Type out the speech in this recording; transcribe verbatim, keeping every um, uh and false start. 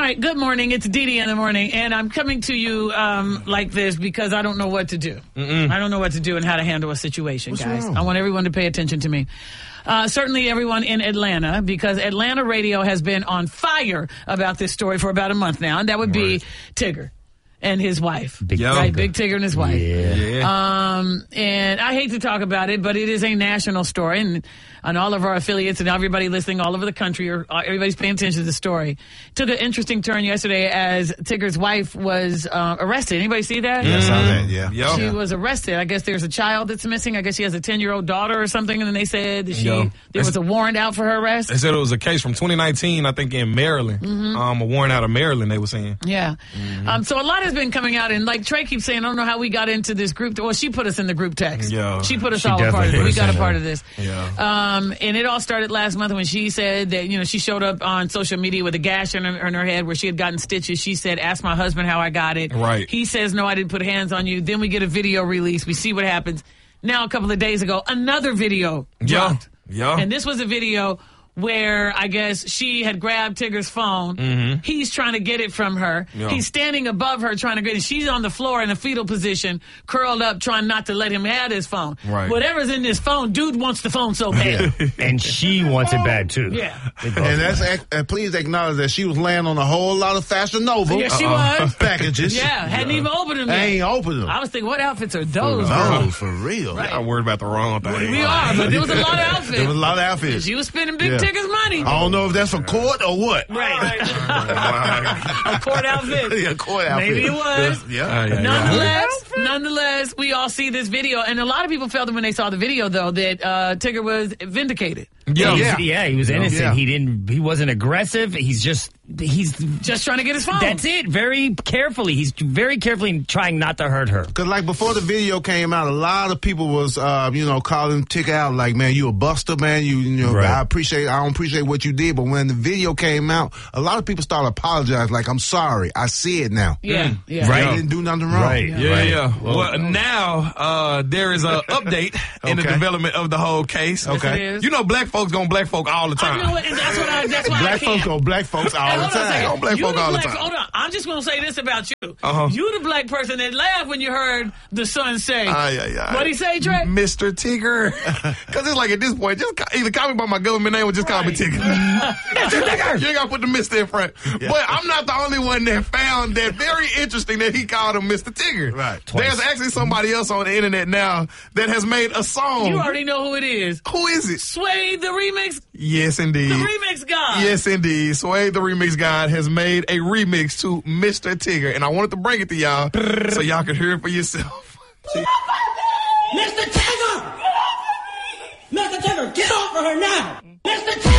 right, good morning. It's Dee Dee in the morning, and I'm coming to you um, like this because I don't know what to do. Mm-mm. I don't know what to do and how to handle a situation, What's guys. wrong? I want everyone to pay attention to me. Uh, certainly everyone in Atlanta, because Atlanta radio has been on fire about this story for about a month now, and that would be Right. Tigger and his wife. Big right, Tigger. Big Tigger and his wife. Yeah. Yeah. Um, and I hate to talk about it, but it is a national story, and on all of our affiliates and everybody listening all over the country, or uh, everybody's paying attention to the story. Took an interesting turn yesterday as Tigger's wife was uh, arrested. Anybody see that? Yeah, I saw that, yeah. Yo. She was arrested. I guess there's a child that's missing. I guess she has a ten-year-old daughter or something, and then they said that she Yo. there was a warrant out for her arrest. They said it was a case from twenty nineteen, I think, in Maryland. Mm-hmm. Um, a warrant out of Maryland, they were saying. Yeah. Mm-hmm. Um, so a lot has been coming out, and like Trey keeps saying, I don't know how we got into this group. Well, she put us in the group text. Yeah. She put us She all a part of definitely it. We put us got a in part there. of this. Yeah. Um, and it all started last month when she said that, you know, she showed up on social media with a gash in her, in her head where she had gotten stitches. She said, ask my husband how I got it. Right. He says, no, I didn't put hands on you. Then we get a video release. We see what happens. Now, a couple of days ago, another video Yeah. dropped. Yeah. And this was a video where I guess she had grabbed Tigger's phone. Mm-hmm. He's trying to get it from her. Yeah. He's standing above her trying to get it. She's on the floor in a fetal position, curled up, trying not to let him have his phone. Right. Whatever's in this phone, dude wants the phone so bad. And she wants it bad too. Yeah. They both And that's want it. ac- and please acknowledge that she was laying on a whole lot of Fashion Nova Yeah, she was. packages. Yeah, hadn't even opened them I yet. ain't opened them. I was thinking, what outfits are those? Oh, for real. I'm worried about the wrong thing. We are, but there was a lot of outfits. There was a lot of outfits. She was spending Big Yeah. Tigger's money. I don't know if that's for court or what. Right. A court outfit. Yeah, court outfit. Maybe it was. Yeah. Uh, yeah, yeah. Nonetheless, nonetheless, we all see this video, and a lot of people felt that when they saw the video, though, that uh, Tigger was vindicated. Yeah. He's- Yeah. yeah, he was innocent. Yeah. He didn't. He wasn't aggressive. He's just. He's Just trying to get his phone. That's it. Very carefully. He's very carefully trying not to hurt her. Cause like before the video came out, a lot of people was, uh, you know, calling Tigger out like, man, you a buster, man. You, you know, Right. I appreciate, I don't appreciate what you did. But when the video came out, a lot of people started apologizing, like, I'm sorry, I see it now. Yeah, yeah. I Right. didn't do nothing wrong. Right. Yeah, Right. yeah. Well, Well, now uh, there is an update in the Okay. development of the whole case. Yes, Okay. it is. You know, black folks gonna black folk all the I time. know it, and that's what I. That's why I Black can't. folks go black folks all Hey, the hold on a time. second. Don't black You folk the all the black- time. Hold on. I'm just going to say this about you. Uh-huh. You the black person that laughed when you heard the son say, Ay, ay, ay. what'd he say, Trey? Mister Tigger. Because it's like at this point, just ca- either call me by my government name or just call me Right. Tigger. Mister Tigger. You ain't got to put the Mister in front. But I'm not the only one that found that very interesting that he called him Mister Tigger. Right. There's actually somebody else on the internet now that has made a song. You already know who it is. Who is it? Sway the remix, Yes, indeed. the remix guy. Yes, indeed. Sway the Remix God has made a remix to Mister Tigger, and I wanted to bring it to y'all so y'all could hear it for yourself. Mister Tigger! Mister Tigger, get off of her now! Mister Tigger!